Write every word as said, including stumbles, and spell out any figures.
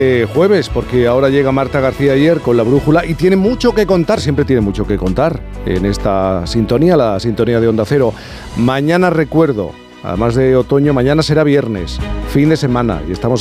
Eh, jueves, porque ahora llega Marta García Ayer con La Brújula y tiene mucho que contar, siempre tiene mucho que contar en esta sintonía, la sintonía de Onda Cero. Mañana recuerdo, además de otoño, mañana será viernes, fin de semana, y estamos